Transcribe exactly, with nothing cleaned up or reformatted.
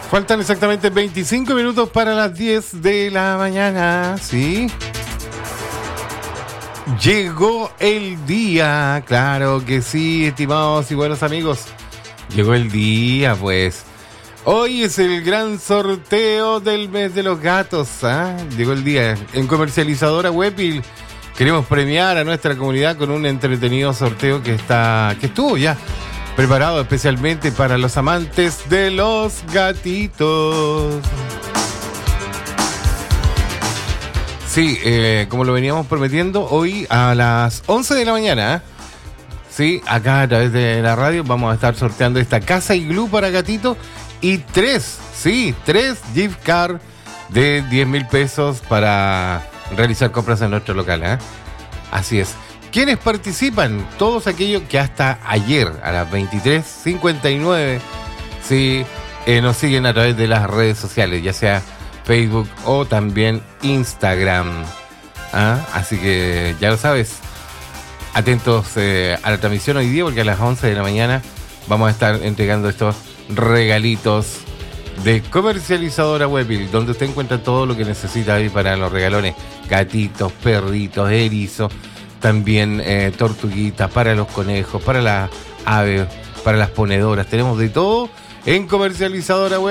Faltan exactamente veinticinco minutos para las diez de la mañana, ¿sí? Llegó el día, claro que sí, estimados y buenos amigos. Llegó el día, pues. Hoy es el gran sorteo del mes de los gatos, ¿ah? Llegó el día. En Comercializadora Webpil queremos premiar a nuestra comunidad con un entretenido sorteo que está, que estuvo ya preparado especialmente para los amantes de los gatitos. Sí, eh, como lo veníamos prometiendo, hoy a las once de la mañana, ¿eh? Sí, acá a través de la radio vamos a estar sorteando esta casa iglú para gatitos y tres, sí, tres gift card de diez mil pesos para realizar compras en nuestro local, ¿eh? Así es. ¿Quiénes participan? Todos aquellos que hasta ayer a las veintitrés cincuenta y nueve sí, eh, nos siguen a través de las redes sociales, ya sea Facebook o también Instagram. ¿Ah? Así que ya lo sabes. Atentos eh, a la transmisión hoy día porque a las once de la mañana vamos a estar entregando estos regalitos de Comercializadora Webpil, donde usted encuentra todo lo que necesita ahí para los regalones. Gatitos, perritos, erizos, también eh, tortuguitas para los conejos, para las aves, para las ponedoras. Tenemos de todo en Comercializadora Web.